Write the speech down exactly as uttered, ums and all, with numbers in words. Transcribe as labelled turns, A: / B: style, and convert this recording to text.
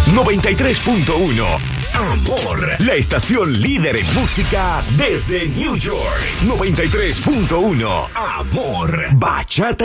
A: noventa y tres punto uno. Amor, la estación líder en música desde New York. noventa y tres punto uno. Amor, bachata